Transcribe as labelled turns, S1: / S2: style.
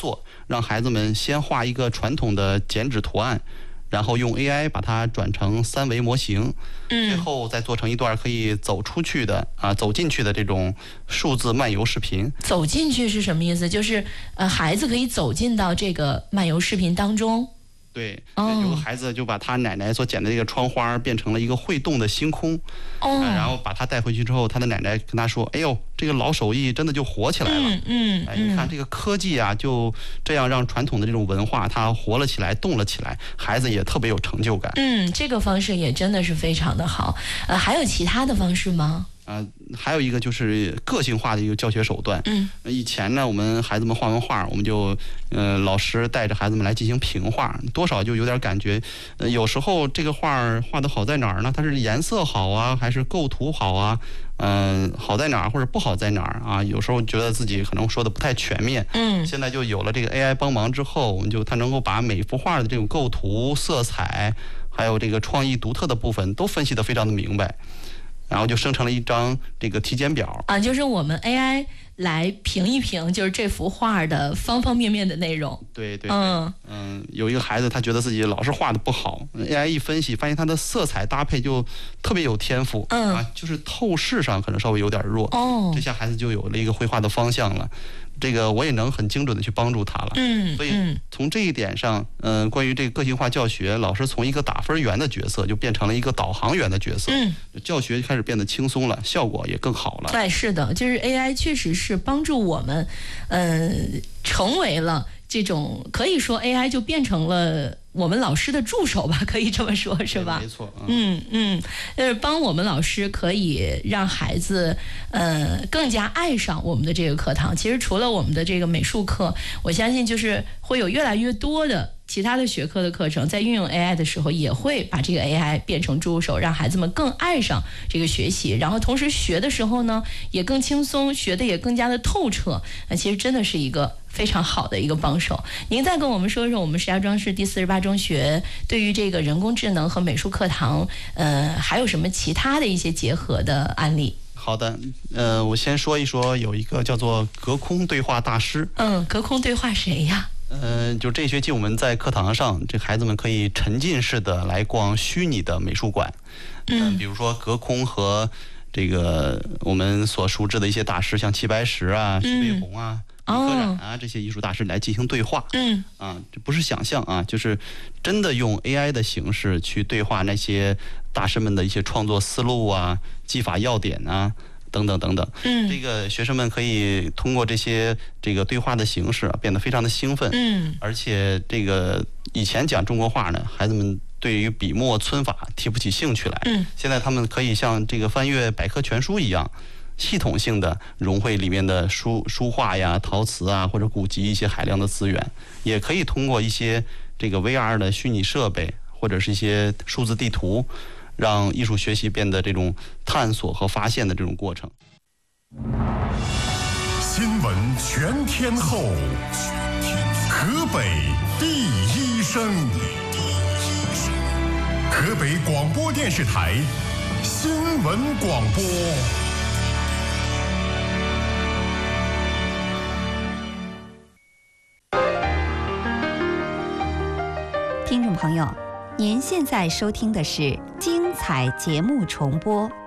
S1: 作，让孩子们先画一个传统的剪纸图案，然后用 AI 把它转成3维模型，最后再做成一段可以走进去的这种数字漫游视频。
S2: 走进去是什么意思？就是孩子可以走进到这个漫游视频当中。
S1: 对，有个孩子就把他奶奶所剪的这个窗花变成了一个会动的星空，然后把他带回去之后，他的奶奶跟他说：“哎呦，这个老手艺真的就活起来了。你看这个科技啊，就这样让传统的这种文化它活了起来，动了起来，孩子也特别有成就感。
S2: 这个方式也真的是非常的好。还有其他的方式吗？
S1: 还有一个就是个性化的一个教学手段。以前呢，我们孩子们画完画，我们就老师带着孩子们来进行评画，多少就有点感觉。有时候这个画画的好在哪儿呢？它是颜色好啊，还是构图好啊？好在哪儿或者不好在哪儿啊？有时候觉得自己可能说的不太全面。现在就有了这个 AI 帮忙之后，我们就它能够把每幅画的这种构图、色彩，还有这个创意独特的部分都分析得非常的明白。然后就生成了一张这个体检表
S2: 就是我们 AI 来评一评，就是这幅画的方方面面的内容。
S1: 对，有一个孩子他觉得自己老是画的不好，AI 一分析发现他的色彩搭配就特别有天赋，就是透视上可能稍微有点弱，这下孩子就有了一个绘画的方向了。这个我也能很精准的去帮助他了。所以从这一点上，关于这个个性化教学，老师从一个打分员的角色就变成了一个导航员的角色。教学开始变得轻松了，效果也更好了。
S2: 对，是的，就是 AI 确实是帮助我们，成为了这种可以说 AI 就变成了我们老师的助手吧，可以这么说，是吧？
S1: 没错。
S2: 就是帮我们老师可以让孩子更加爱上我们的这个课堂。其实除了我们的这个美术课，我相信就是会有越来越多的其他的学科的课程在运用 AI 的时候，也会把这个 AI 变成助手，让孩子们更爱上这个学习，然后同时学的时候呢也更轻松，学的也更加的透彻。那其实真的是一个非常好的一个帮手。您再跟我们说说我们石家庄市第48中学对于这个人工智能和美术课堂还有什么其他的一些结合的案例？
S1: 好的，我先说一说有一个叫做隔空对话大师。
S2: 隔空对话谁呀？
S1: 就这学期我们在课堂上，这孩子们可以沉浸式的来逛虚拟的美术馆。比如说隔空和这个我们所熟知的一些大师，像齐白石啊、徐悲鸿啊、李可染啊这些艺术大师来进行对话。这不是想象啊，就是真的用 AI 的形式去对话那些大师们的一些创作思路啊、技法要点啊。等等等等，这个学生们可以通过这个对话的形式变得非常的兴奋。而且这个以前讲中国话呢，孩子们对于笔墨皴法提不起兴趣来。现在他们可以像这个翻阅百科全书一样，系统性的融会里面的书画呀、陶瓷啊或者古籍一些海量的资源，也可以通过一些这个 VR 的虚拟设备或者是一些数字地图，让艺术学习变得这种探索和发现的这种过程。
S3: 新闻全天候，河北第一声，河北广播电视台新闻广播。
S4: 听众朋友，您现在收听的是精彩节目重播。